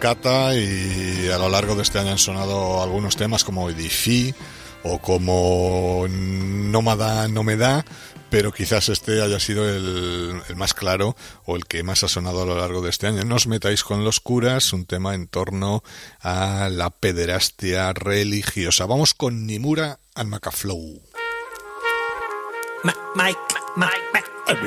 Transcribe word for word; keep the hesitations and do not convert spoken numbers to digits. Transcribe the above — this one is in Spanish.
Cata, y a lo largo de este año han sonado algunos temas como Edifi o como Nómada no me da, pero quizás este haya sido el, el más claro o el que más ha sonado a lo largo de este año. No os metáis con los curas, un tema en torno a la pederastia religiosa. Vamos con Nimura and Macaflow. Mike, Mike, Mike.